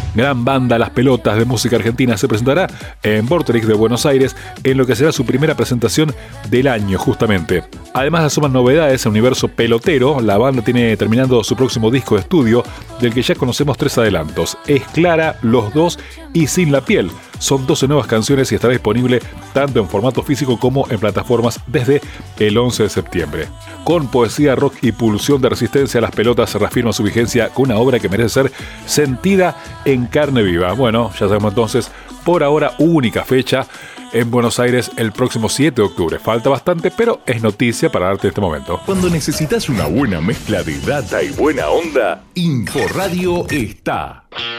gran banda Las Pelotas de música argentina se presentará en Vorterix de Buenos Aires en lo que será su primera presentación del año justamente. Además asoman novedades en el universo pelotero. La banda tiene terminando su próximo disco de estudio, del que ya conocemos 3 adelantos: Es Clara, Los Dos y Sin la Piel. Son 12 nuevas canciones y estará disponible tanto en formato físico como en plataformas desde el 11 de septiembre. Con poesía, rock y pulsión de resistencia, Las Pelotas se reafirma su vigencia con una obra que merece ser sentida en carne viva. Bueno, ya sabemos entonces, por ahora, única fecha en Buenos Aires el próximo 7 de octubre. Falta bastante, pero es noticia para darte este momento. Cuando necesitas una buena mezcla de data y buena onda, Inforadio está.